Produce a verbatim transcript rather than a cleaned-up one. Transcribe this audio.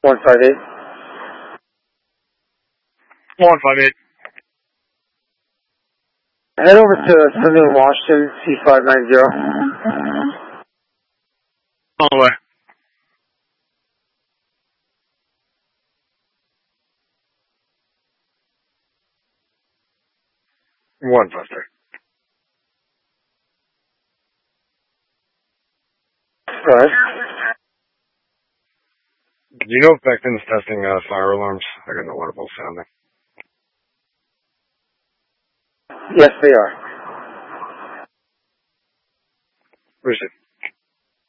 one five eight. one five eight. Head over to Saloon Washington, C five nine zero. On the way. one five three. Right. Do you know if Beckton's testing uh, fire alarms? I got no water bowl sounding. Yes, they are. Where's it?